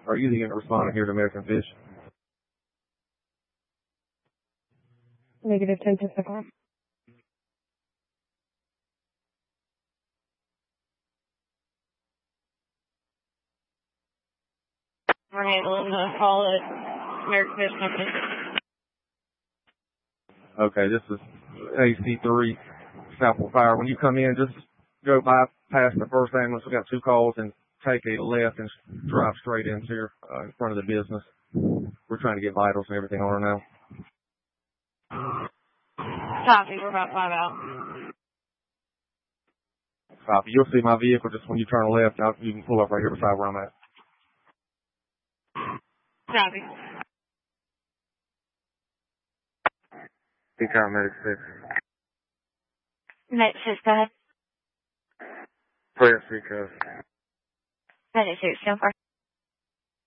Are you the unit responding here to American Fish? Negative 10 Pacific. We're handling the call at American Fish Company. Okay, this is AC3 Southwell Fire. When you come in, just go by past the first ambulance. We got 2 calls and take a left and drive straight into here in front of the business. We're trying to get vitals and everything on her now. Copy, we're about 5 out. Copy. You'll see my vehicle just when you turn left. You can pull up right here beside where I'm at. Copy. Decon Medic 6. Medic 6, go ahead. Press because. Medic 6, so far.